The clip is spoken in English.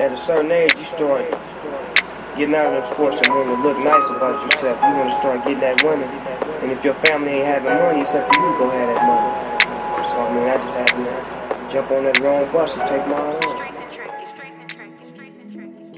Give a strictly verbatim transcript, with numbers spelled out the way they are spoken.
at a certain age, you start getting out of them sports and wanting to look nice about yourself. You want to start getting that money. And if your family ain't having money, it's up to you to go have that money. So, I mean, I just had to jump on that wrong bus and take my own.